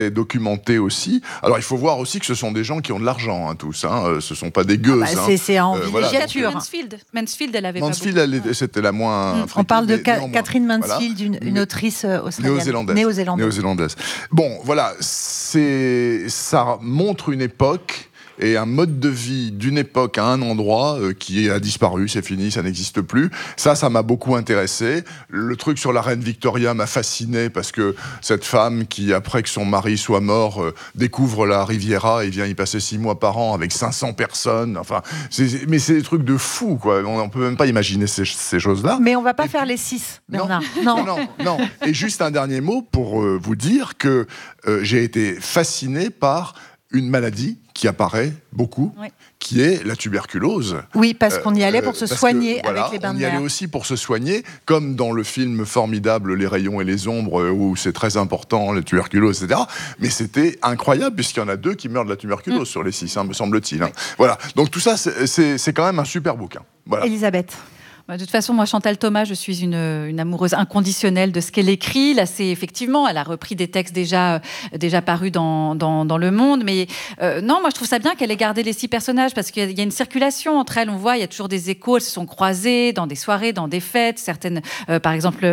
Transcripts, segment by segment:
documenté aussi. Alors, il faut voir aussi que ce sont des gens qui ont de l'argent, hein, tous. Ce ne sont pas des gueuses. C'est en villégiature. Mansfield, elle avait Mansfield, pas beaucoup. c'était la moins... On parle de Catherine Mansfield, une autrice néo-zélandaise. Bon, voilà, ça montre une époque et un mode de vie d'une époque à un endroit qui a disparu, c'est fini, ça n'existe plus. Ça m'a beaucoup intéressé. Le truc sur la reine Victoria m'a fasciné parce que cette femme qui, après que son mari soit mort, découvre la Riviera et vient y passer 6 mois par an avec 500 personnes. Enfin, mais c'est des trucs de fou, quoi. On ne peut même pas imaginer ces choses-là. Mais on ne va pas faire les 6, Bernard. Non. Et juste un dernier mot pour vous dire que j'ai été fasciné par une maladie qui apparaît beaucoup, qui est la tuberculose. Oui, parce qu'on y allait pour se soigner avec les bains de mer. On y allait aussi pour se soigner, comme dans le film formidable Les rayons et les ombres, où c'est très important, la tuberculose, etc. Mais c'était incroyable, puisqu'il y en a 2 qui meurent de la tuberculose sur les 6, me semble-t-il. Voilà. Donc tout ça, c'est quand même un super bouquin. Voilà. Elisabeth. De toute façon, moi, Chantal Thomas, je suis une amoureuse inconditionnelle de ce qu'elle écrit. Là, effectivement, elle a repris des textes déjà parus dans Le Monde. Mais non, moi, je trouve ça bien qu'elle ait gardé les 6 personnages parce qu'il y a une circulation entre elles. On voit, il y a toujours des échos. Elles se sont croisées dans des soirées, dans des fêtes. Certaines, par exemple,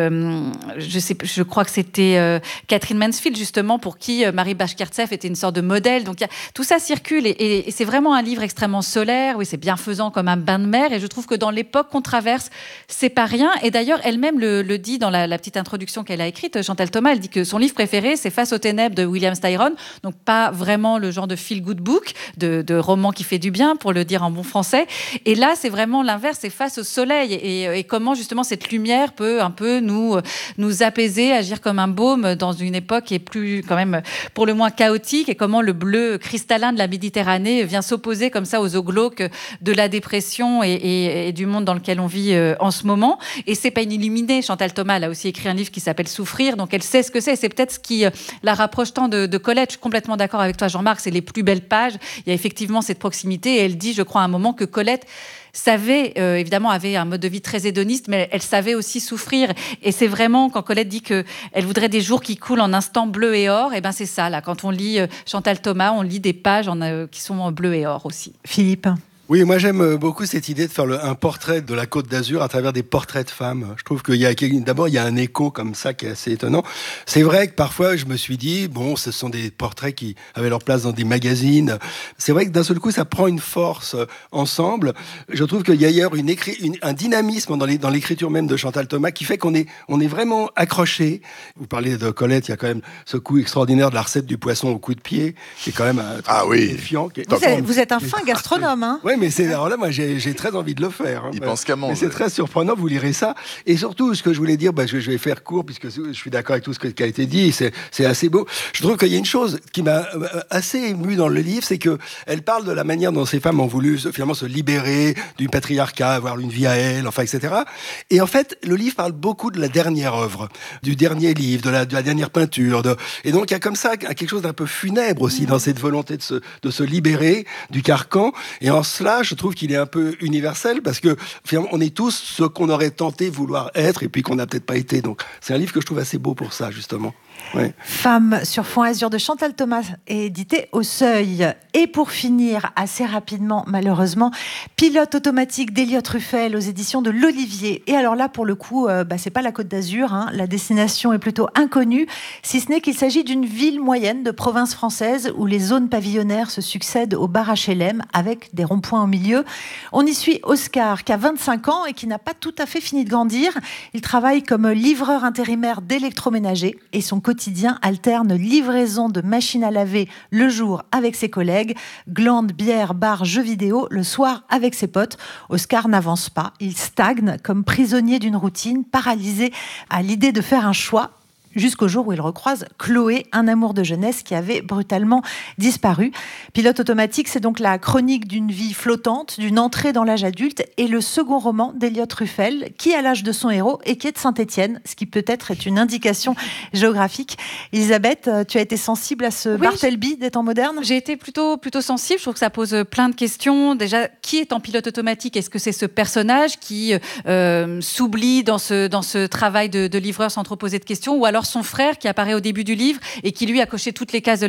je crois que c'était Catherine Mansfield, justement, pour qui Marie Bashkirtsev était une sorte de modèle. Donc, tout ça circule et c'est vraiment un livre extrêmement solaire. Oui, c'est bienfaisant comme un bain de mer. Et je trouve que dans l'époque qu'on traverse, c'est pas rien. Et d'ailleurs, elle-même le dit dans la petite introduction qu'elle a écrite, Chantal Thomas, elle dit que son livre préféré, c'est Face aux ténèbres de William Styron. Donc, pas vraiment le genre de feel-good book, de roman qui fait du bien, pour le dire en bon français. Et là, c'est vraiment l'inverse, c'est Face au soleil. Et comment, justement, cette lumière peut un peu nous apaiser, agir comme un baume dans une époque qui est plus, quand même, pour le moins chaotique. Et comment le bleu cristallin de la Méditerranée vient s'opposer comme ça aux eaux glauques de la dépression et du monde dans lequel on vit en ce moment. Et c'est pas une illuminée. Chantal Thomas, elle a aussi écrit un livre qui s'appelle Souffrir, donc elle sait ce que c'est. C'est peut-être ce qui la rapproche tant de Colette. Je suis complètement d'accord avec toi, Jean-Marc, c'est les plus belles pages. Il y a effectivement cette proximité et elle dit, je crois, à un moment que Colette savait, évidemment, avait un mode de vie très hédoniste, mais elle savait aussi souffrir. Et c'est vraiment, quand Colette dit qu'elle voudrait des jours qui coulent en instants bleu et or, et ben c'est ça, là. Quand on lit Chantal Thomas, on lit des pages qui sont en bleu et or aussi. Philippe. Oui, moi j'aime beaucoup cette idée de faire un portrait de la Côte d'Azur à travers des portraits de femmes. Je trouve d'abord il y a un écho comme ça qui est assez étonnant. C'est vrai que parfois je me suis dit, bon, ce sont des portraits qui avaient leur place dans des magazines. C'est vrai que d'un seul coup ça prend une force ensemble. Je trouve qu'il y a ailleurs un dynamisme dans l'écriture même de Chantal Thomas qui fait qu'on est vraiment accroché. Vous parlez de Colette, il y a quand même ce coup extraordinaire de la recette du poisson au coup de pied, qui est quand même défiant. Vous êtes un fin gastronome, hein? Oui, mais alors là, moi, j'ai très envie de le faire. Il pense qu'à manger. Mais c'est très surprenant, vous lirez ça. Et surtout, ce que je voulais dire, je vais faire court, puisque je suis d'accord avec tout ce qui a été dit, c'est assez beau. Je trouve qu'il y a une chose qui m'a assez ému dans le livre, c'est qu'elle parle de la manière dont ces femmes ont voulu finalement se libérer du patriarcat, avoir une vie à elles, enfin, etc. Et en fait, le livre parle beaucoup de la dernière œuvre, du dernier livre, de la dernière peinture. Et donc, il y a comme ça quelque chose d'un peu funèbre aussi dans cette volonté de se libérer du carcan. Et en cela, je trouve qu'il est un peu universel parce que finalement, on est tous ce qu'on aurait tenté vouloir être et puis qu'on n'a peut-être pas été. Donc, c'est un livre que je trouve assez beau pour ça, justement. Ouais. Femme sur fond azur de Chantal Thomas est édité au Seuil. Et pour finir, assez rapidement, malheureusement, Pilote automatique d'Eliott Ruffel aux éditions de l'Olivier. Et alors là, pour le coup, c'est pas la Côte d'Azur, hein. La destination est plutôt inconnue, si ce n'est qu'il s'agit d'une ville moyenne de province française où les zones pavillonnaires se succèdent aux bars HLM avec des ronds-points au milieu. On y suit Oscar, qui a 25 ans et qui n'a pas tout à fait fini de grandir. Il travaille comme livreur intérimaire d'électroménager et son quotidien alterne livraison de machines à laver le jour avec ses collègues, glandes, bière, bar, jeux vidéo le soir avec ses potes. Oscar n'avance pas, il stagne comme prisonnier d'une routine, paralysé à l'idée de faire un choix. Jusqu'au jour où il recroise Chloé, un amour de jeunesse qui avait brutalement disparu. Pilote automatique, c'est donc la chronique d'une vie flottante, d'une entrée dans l'âge adulte et le second roman d'Eliott Ruffel, qui a l'âge de son héros et qui est de Saint-Étienne, ce qui peut-être est une indication géographique. Elisabeth, tu as été sensible à ce Bartleby des temps modernes ? J'ai été plutôt sensible. Je trouve que ça pose plein de questions. Déjà, qui est en pilote automatique ? Est-ce que c'est ce personnage qui s'oublie dans ce travail de livreur sans trop poser de questions ? Ou alors alors son frère qui apparaît au début du livre et qui lui a coché toutes les cases de